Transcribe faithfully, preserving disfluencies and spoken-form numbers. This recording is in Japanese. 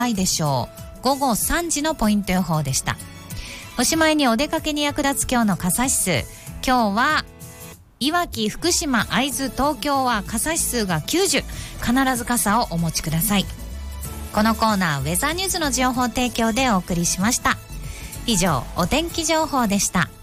いでしょう。午後さんじのポイント予報でした。おしまいにお出かけに役立つ今日の傘指数。今日はいわき、福島、会津、東京は傘指数がきゅうじゅう。必ず傘をお持ちください。このコーナーウェザーニュースの情報提供でお送りしました。以上、お天気情報でした。